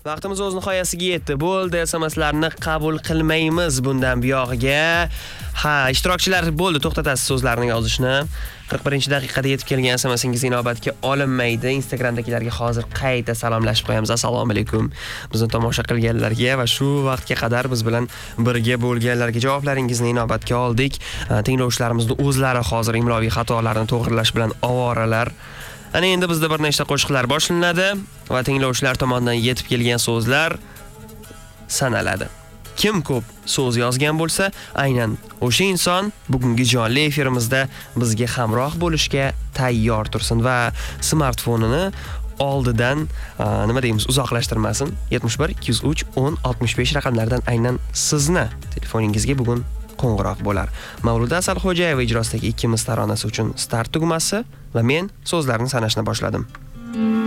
Vaqtimiz o'z nihoyasiga yetdi. Bo'ldi, SMSlarni qabul qilmaymiz bundan buyog'iga. Ishtirokchilar bo'ldi, to'xtatasiz so'zlarni yozishni. 41-daqiqada yetib kelgan SMSingiz inobatga olinmaydi. Instagramdagilarga hozir qayta salomlashib qo'yamiz. Assalomu alaykum. Bizni tomosha qilganlarga va shu vaqtga qadar biz bilan birga bo'lganlarga javoblaringizni inobatga oldik. Tinglovchilarimizning o'zlari hozir imloviy xatolarni to'g'rilash bilan ovoralar. Ana endi bizda bir nechta qo'shiqlar boshlanadi va tinglovchilar tomonidan yetib kelgan so'zlar sanaladi. Kim ko'p so'z yozgan bo'lsa, aynan o'sha inson bugungi jonli efirimizda bizga hamroh bo'lishga tayyor tursin va smartfonini oldidan uzoqlashtirmasin. 71 203 10 65 raqamlaridan aynan sizni telefoningizga bugun qo'ng'iroq bo'lar. Mavluda Asalxo'jayeva ijrosidagi ikkimiz taronasi uchun start tugmasi va men so'zlarni sanashni boshladim.